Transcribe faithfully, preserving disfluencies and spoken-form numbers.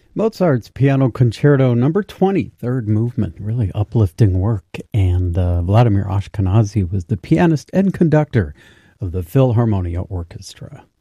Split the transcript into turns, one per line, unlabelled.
Mozart's Piano Concerto number twenty, third movement, really uplifting work. And uh, Vladimir Ashkenazy was the pianist and conductor of the Philharmonia Orchestra.